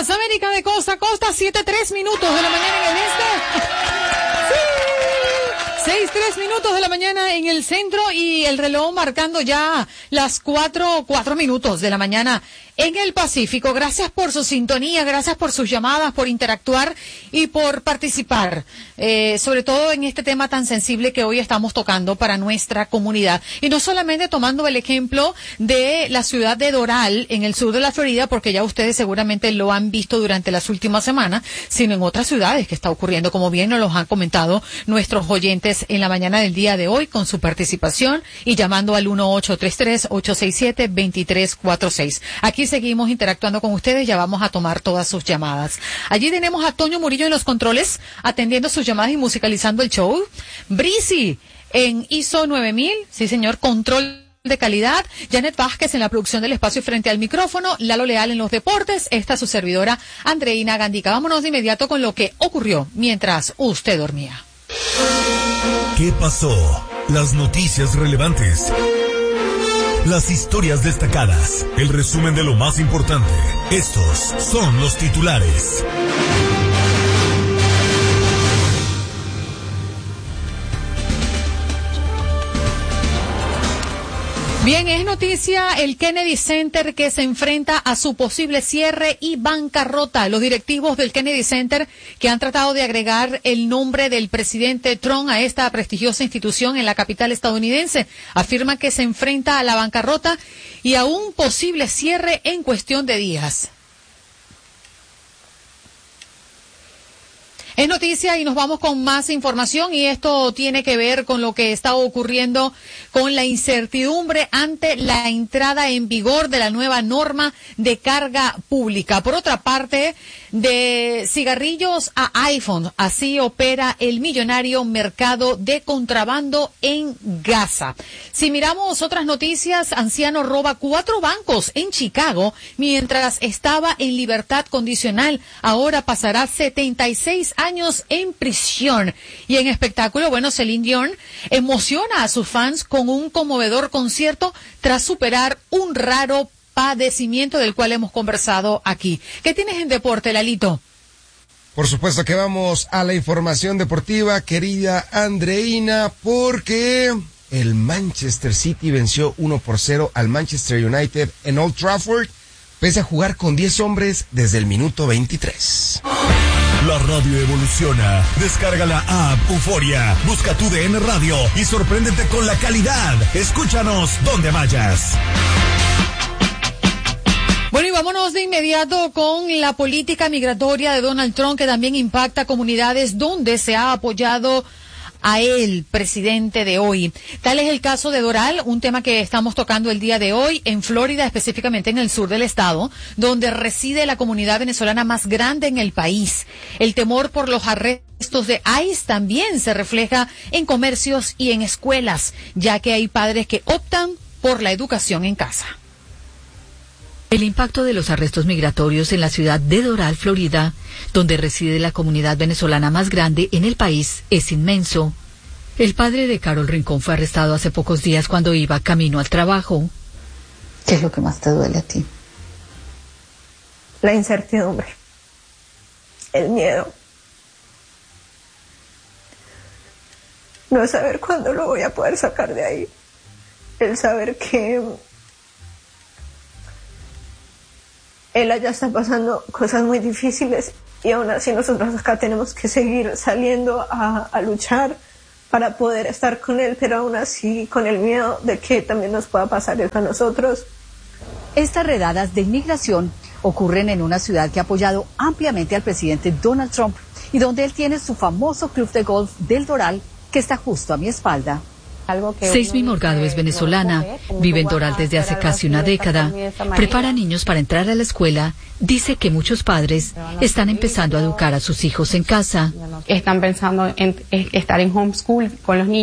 las Américas de costa a costa, 7:03 minutos de la mañana en el este. Sí. 6:03 minutos de la mañana en el centro y el reloj marcando ya las 4 minutos de la mañana en el Pacífico. Gracias por su sintonía, gracias por sus llamadas, por interactuar y por participar, sobre todo en este tema tan sensible que hoy estamos tocando para nuestra comunidad. Y no solamente tomando el ejemplo de la ciudad de Doral, en el sur de la Florida, porque ya ustedes seguramente lo han visto durante las últimas semanas, sino en otras ciudades que está ocurriendo, como bien nos los han comentado nuestros oyentes en la mañana del día de hoy, con su participación y llamando al 1-833-867-2346. Aquí seguimos interactuando con ustedes, ya vamos a tomar todas sus llamadas. Allí tenemos a Toño Murillo en los controles, atendiendo sus llamadas y musicalizando el show. Brisi en ISO 9000, sí señor, control de calidad. Janet Vázquez en la producción del espacio frente al micrófono. Lalo Leal en los deportes. Esta su servidora, Andreina Gandica. Vámonos de inmediato con lo que ocurrió mientras usted dormía. ¿Qué pasó? Las noticias relevantes. Las historias destacadas, el resumen de lo más importante. Estos son los titulares. Bien, es noticia el Kennedy Center que se enfrenta a su posible cierre y bancarrota. Los directivos del Kennedy Center, que han tratado de agregar el nombre del presidente Trump a esta prestigiosa institución en la capital estadounidense, afirman que se enfrenta a la bancarrota y a un posible cierre en cuestión de días. Es noticia y nos vamos con más información y esto tiene que ver con lo que está ocurriendo con la incertidumbre ante la entrada en vigor de la nueva norma de carga pública. Por otra parte, de cigarrillos a iPhone, así opera el millonario mercado de contrabando en Gaza. Si miramos otras noticias, anciano roba 4 bancos en Chicago mientras estaba en libertad condicional. Ahora pasará 76 años en prisión. Y en espectáculo, bueno, Celine Dion emociona a sus fans con un conmovedor concierto tras superar un raro padecimiento del cual hemos conversado aquí. ¿Qué tienes en deporte, Lalito? Por supuesto que vamos a la información deportiva, querida Andreina, porque el Manchester City venció 1-0 al Manchester United en Old Trafford, pese a jugar con 10 hombres desde el minuto 23. La radio evoluciona. Descarga la app Euforia. Busca tu DN Radio y sorpréndete con la calidad. Escúchanos donde vayas. Bueno, y vámonos de inmediato con la política migratoria de Donald Trump, que también impacta comunidades donde se ha apoyado a el presidente de hoy. Tal es el caso de Doral, un tema que estamos tocando el día de hoy en Florida, específicamente en el sur del estado, donde reside la comunidad venezolana más grande en el país. El temor por los arrestos de ICE también se refleja en comercios y en escuelas, ya que hay padres que optan por la educación en casa. El impacto de los arrestos migratorios en la ciudad de Doral, Florida, donde reside la comunidad venezolana más grande en el país, es inmenso. El padre de Carol Rincón fue arrestado hace pocos días cuando iba camino al trabajo. ¿Qué es lo que más te duele a ti? La incertidumbre, el miedo, no saber cuándo lo voy a poder sacar de ahí, el saber que él allá está pasando cosas muy difíciles y aún así nosotros acá tenemos que seguir saliendo a luchar para poder estar con él, pero aún así con el miedo de que también nos pueda pasar eso a nosotros. Estas redadas de inmigración ocurren en una ciudad que ha apoyado ampliamente al presidente Donald Trump y donde él tiene su famoso club de golf del Doral, que está justo a mi espalda. Seismi Morgado es venezolana, vive en Doral desde hace casi una década, prepara niños para entrar a la escuela, dice que muchos padres están empezando a educar a sus hijos en casa. Están pensando en estar en homeschool con los niños.